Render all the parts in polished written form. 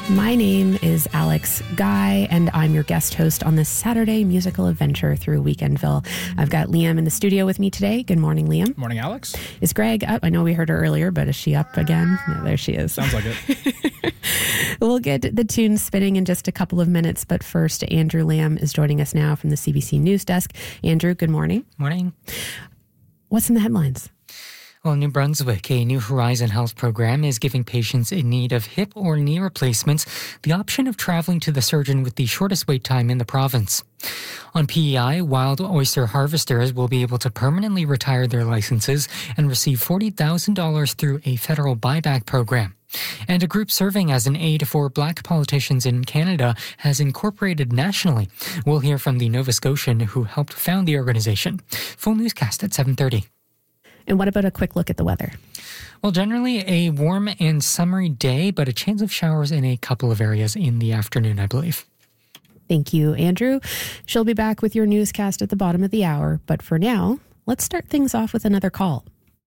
My name is Alex Guy, and I'm your guest host on this Saturday musical adventure through Weekendville. I've got Liam in the studio with me today. Good morning, Liam. Morning, Alex. Is Greg up? I know we heard her earlier, but is she up again? No, there she is. Sounds like it. We'll get the tunes spinning in just a couple of minutes, but first, Andrew Lamb is joining us now from the CBC News Desk. Andrew, good morning. Morning. What's in the headlines? Well, New Brunswick, a New Horizon Health program, is giving patients in need of hip or knee replacements the option of traveling to the surgeon with the shortest wait time in the province. On PEI, wild oyster harvesters will be able to permanently retire their licenses and receive $40,000 through a federal buyback program. And a group serving as an aid for Black politicians in Canada has incorporated nationally. We'll hear from the Nova Scotian who helped found the organization. Full newscast at 7:30. And what about a quick look at the weather? Well, generally a warm and summery day, but a chance of showers in a couple of areas in the afternoon, I believe. Thank you, Andrew. She'll be back with your newscast at the bottom of the hour. But for now, let's start things off with another call.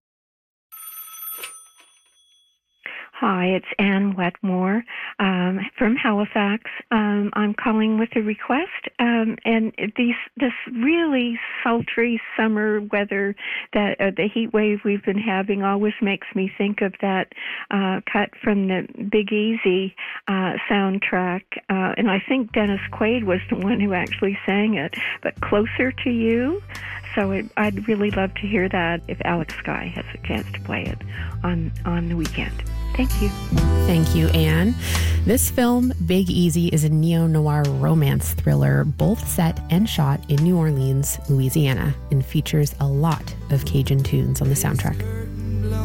Hi, it's Ann Wetmore from Halifax. I'm calling with a request, and this really sultry summer weather that the heat wave we've been having always makes me think of that cut from the Big Easy soundtrack, and I think Dennis Quaid was the one who actually sang it, but Closer to You. So I'd really love to hear that if Alex Guy has a chance to play it on the weekend. Thank you. Thank you, Anne. This film, Big Easy, is a neo-noir romance thriller, both set and shot in New Orleans, Louisiana, and features a lot of Cajun tunes on the soundtrack.